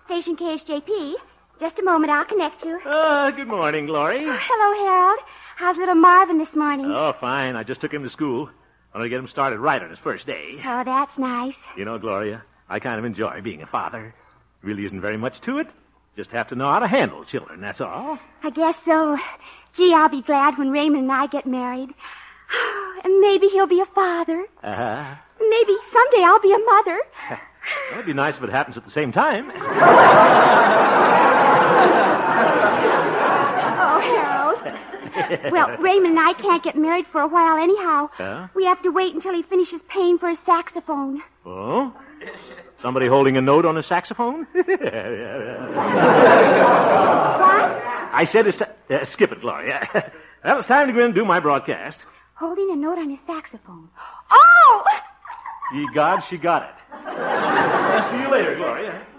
Station KHJP. Just a moment, I'll connect you. Good morning, Glory. Hello, Harold. How's little Marvin this morning? Oh, fine. I just took him to school. I'm going to get him started right on his first day. Oh, that's nice. You know, Gloria, I kind of enjoy being a father. Really isn't very much to it. Just have to know how to handle children, that's all. I guess so. Gee, I'll be glad when Raymond and I get married. And maybe he'll be a father. Maybe someday I'll be a mother. Well, it'd be nice if it happens at the same time. Oh, Harold. Well, Raymond and I can't get married for a while anyhow. We have to wait until he finishes paying for his saxophone. Oh? Somebody holding a note on a saxophone? What? I said skip it, Gloria. Well, it's time to go in and do my broadcast. Holding a note on his saxophone. Oh! Ye gods, she got it. I'll see you later, Gloria.